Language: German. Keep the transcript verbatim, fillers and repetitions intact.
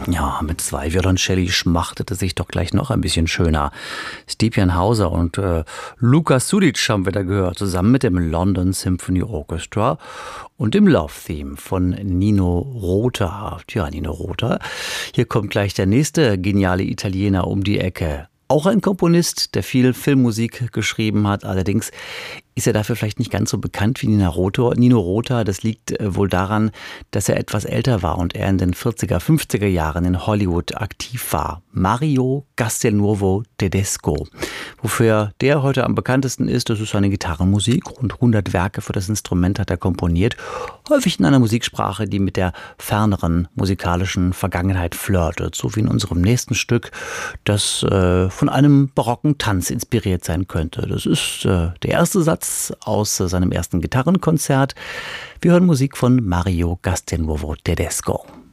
Ja, mit zwei Violoncelli schmachtete sich doch gleich noch ein bisschen schöner. Stephan Hauser und äh, Luka Sudic haben wir da gehört, zusammen mit dem London Symphony Orchestra und dem Love Theme von Nino Rota. Tja, Nino Rota. Hier kommt gleich der nächste geniale Italiener um die Ecke. Auch ein Komponist, der viel Filmmusik geschrieben hat. Allerdings ist er dafür vielleicht nicht ganz so bekannt wie Nino Rota. Nino Rota, das liegt wohl daran, dass er etwas älter war und er in den vierziger, fünfziger Jahren in Hollywood aktiv war. Mario Castelnuovo Tedesco. Wofür der heute am bekanntesten ist, das ist seine Gitarrenmusik. Rund hundert Werke für das Instrument hat er komponiert. Häufig in einer Musiksprache, die mit der ferneren musikalischen Vergangenheit flirtet. So wie in unserem nächsten Stück, das äh, von einem barocken Tanz inspiriert sein könnte. Das ist äh, der erste Satz aus seinem ersten Gitarrenkonzert. Wir hören Musik von Mario Castelnuovo Tedesco.